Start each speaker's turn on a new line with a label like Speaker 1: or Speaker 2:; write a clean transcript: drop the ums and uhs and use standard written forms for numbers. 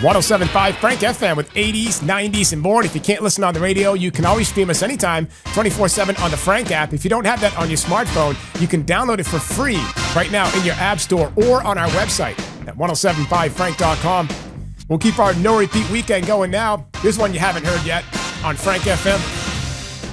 Speaker 1: 107.5 Frank FM with 80s, 90s, and more. And if you can't listen on the radio, you can always stream us anytime, 24/7 on the Frank app. If you don't have that on your smartphone, you can download it for free right now in your app store or on our website at 1075frank.com. We'll keep our no-repeat weekend going now. Here's one you haven't heard yet on Frank FM.